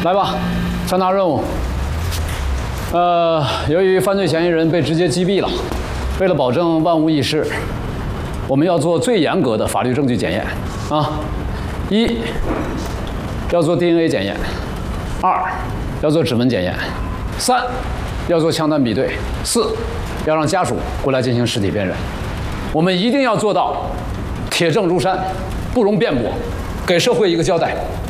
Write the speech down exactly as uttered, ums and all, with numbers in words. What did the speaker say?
来吧，传达任务。呃，由于犯罪嫌疑人被直接击毙了，为了保证万无一失，我们要做最严格的法律证据检验啊。一，要做 D N A 检验；二，要做指纹检验；三，要做枪弹比对；四，要让家属过来进行尸体辨认。我们一定要做到铁证如山，不容辩驳，给社会一个交代。